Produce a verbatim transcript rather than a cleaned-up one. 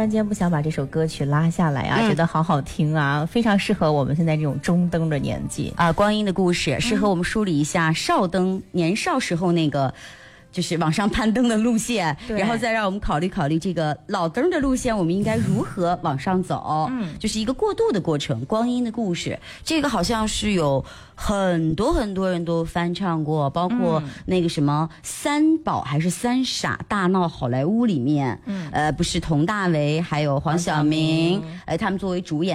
然间不想把这首歌曲拉下来啊， 嗯、 觉得好好听啊，非常适合我们现在这种中登的年纪啊。光阴的故事适合我们梳理一下少登、嗯、年少时候那个。就是往上攀登的路线，然后再让我们考虑考虑这个老登的路线，我们应该如何往上走？嗯，就是一个过渡的过程。光阴的故事，这个好像是有很多很多人都翻唱过，包括那个什么三宝还是三傻大闹好莱坞里面，嗯，呃，不是佟大为还有黄晓明，呃，他们作为主演。